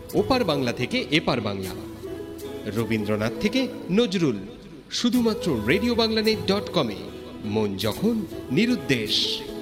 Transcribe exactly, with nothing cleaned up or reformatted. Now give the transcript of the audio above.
ওপার বাংলা থেকে এপার বাংলা, রবীন্দ্রনাথ থেকে নজরুল, শুধুমাত্র রেডিও বাংলা নেট ডট কমে। মন যখন নিরুদ্দেশ।